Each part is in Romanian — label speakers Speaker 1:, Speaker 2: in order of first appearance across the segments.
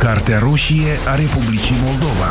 Speaker 1: Cartea roșie a Republicii Moldova.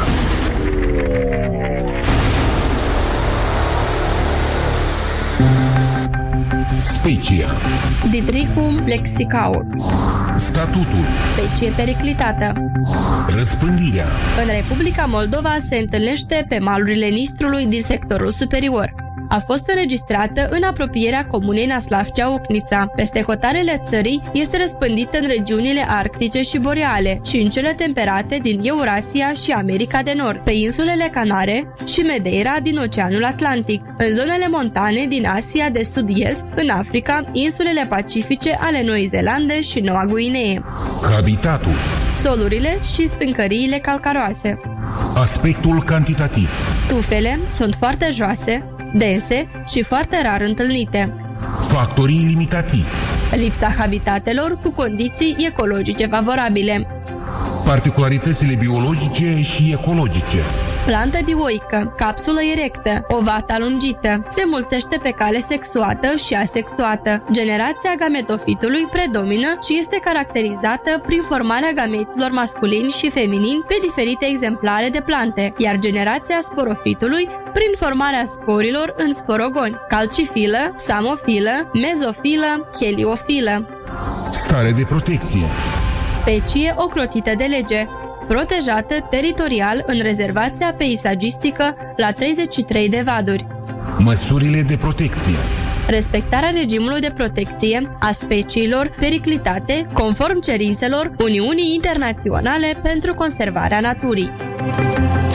Speaker 1: Specia.
Speaker 2: Didricum lexicaur.
Speaker 1: Statutul.
Speaker 2: Specie periclitată.
Speaker 1: Răspândirea.
Speaker 2: În Republica Moldova se întâlnește pe malurile Nistrului din sectorul superior. A fost înregistrată în apropierea comunei Năslavcea-Ocnița. Peste hotarele țării este răspândită în regiunile arctice și boreale și în cele temperate din Eurasia și America de Nord, pe insulele Canare și Madeira din Oceanul Atlantic, în zonele montane din Asia de Sud-Est, în Africa, insulele pacifice ale Noii Zeelande și Noua Guinee.
Speaker 1: Habitatul.
Speaker 2: Solurile și stâncăriile calcaroase.
Speaker 1: Aspectul cantitativ.
Speaker 2: Tufele sunt foarte joase, dense și foarte rar întâlnite.
Speaker 1: Factorii limitativi.
Speaker 2: Lipsa habitatelor cu condiții ecologice favorabile.
Speaker 1: Particularitățile biologice și ecologice.
Speaker 2: Plantă dioică, capsulă erectă, ovată alungită, se mulțește pe cale sexuată și asexuată. Generația gametofitului predomină și este caracterizată prin formarea gameților masculini și feminini pe diferite exemplare de plante, iar generația sporofitului prin formarea sporilor în sporogoni, calcifilă, samofilă, mezofilă, heliofilă.
Speaker 1: Stare de protecție.
Speaker 2: Specie ocrotită de lege, protejată teritorial în rezervația peisagistică la 33 de vaduri.
Speaker 1: Măsurile de protecție.
Speaker 2: Respectarea regimului de protecție a speciilor periclitate conform cerințelor Uniunii Internaționale pentru Conservarea Naturii.